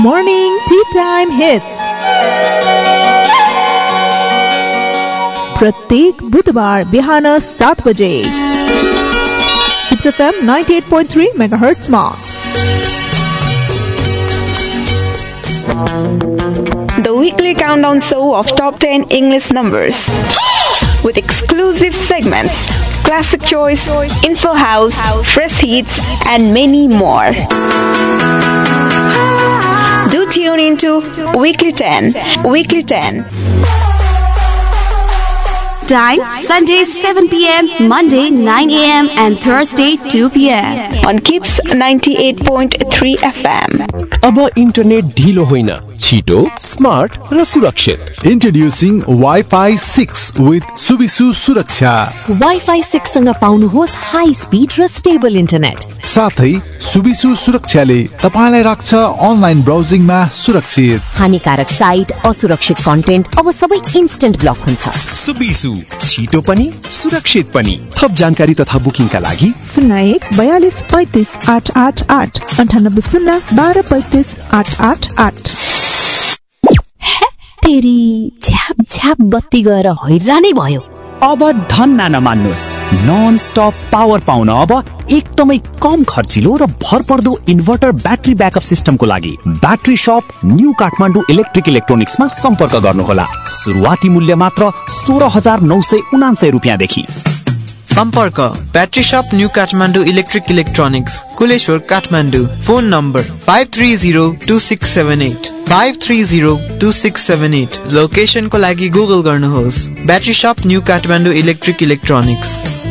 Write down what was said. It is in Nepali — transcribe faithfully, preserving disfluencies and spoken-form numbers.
Morning Tea Time Hits. प्रत्येक बुधबार बिहान सात बजे Hits F M ninety-eight point three megahertz मा. The weekly countdown show of top ten English numbers with exclusive segments, classic choice, info house, fresh hits, and many more. Do tune into Weekly ten. Weekly ten. Time Sunday seven p m, Monday nine a m and Thursday two p m on Kips ninety-eight point three F M. अब इन्टरनेट ढिलो होइन, छिटो, स्मार्ट र सुरक्षित. Introducing Wi-Fi six with Subisu सुरक्षा. Wi-Fi six सँग पाउनुहोस् हाई स्पिड र स्टेबल इन्टरनेट. साथै सुबिसु सुरक्षाले तपाईलाई राख्छ अनलाइन ब्राउजिङमा सुरक्षित. हानिकारक साइट, असुरक्षित कन्टेन्ट अब सबै इन्स्टेन्ट ब्लक हुन्छ. सुबिसु छिटो पनि सुरक्षित पनि. थप जानकारी तथा बुकिङका लागि शून्य एक बयालीस पैंतीस आठ आठ आठ अन्ठानब्बे शून्य बाह्र पैंतीस आठ आठ आठ. तेरी झ्याप झ्याप बत्ती गएर हैरानै भयो. अब धन्न नमान्नुस्, नन स्टप पावर पाउन अब एकदमै कम खर्चिलो र भरपर्दो इन्भर्टर ब्याट्री ब्याकअप सिस्टमको लागि ब्याट्री शप न्यू काठमाडौँ इलेक्ट्रिक इलेक्ट्रोनिक्समा सम्पर्क गर्नुहोला. सुरुवाती मूल्य मात्र सोह्र हजार नौ सय उनान्सय रुपियाँदेखि. सम्पर्क ब्याट्री शप new Kathmandu electric electronics, Kuleshwar Kathmandu. Phone number five three zero two six seven at five three zero two six seven at. लोकेसनको लागि गुगल गर्नुहोस् ब्याट्री शप न्यू काठमाडौँ इलेक्ट्रिक इलेक्ट्रोनिक्स.